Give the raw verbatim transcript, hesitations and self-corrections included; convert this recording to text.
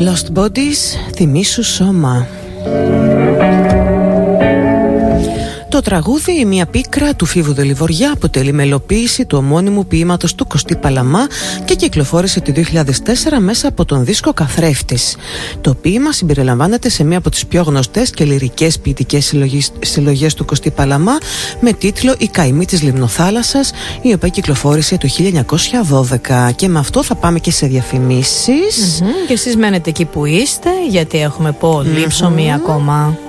Lost Bodies, θυμήσου σώμα. Το τραγούδι «Η μία πίκρα» του Φίβου Δελιβοριά αποτελεί μελοποίηση του ομώνυμου ποίηματος του Κωστή Παλαμά και κυκλοφόρησε το δύο χιλιάδες τέσσερα μέσα από τον δίσκο Καθρέφτης. Το ποίημα συμπεριλαμβάνεται σε μία από τις πιο γνωστές και λυρικές ποιητικές συλλογές του Κωστή Παλαμά με τίτλο «Η καημή της Λιμνοθάλασσας», η οποία κυκλοφόρησε το χίλια εννιακόσια δώδεκα. Και με αυτό θα πάμε και σε διαφημίσεις. Mm-hmm. Και εσείς μένετε εκεί που είστε, γιατί έχουμε πολύ mm-hmm. ψωμί ακόμα.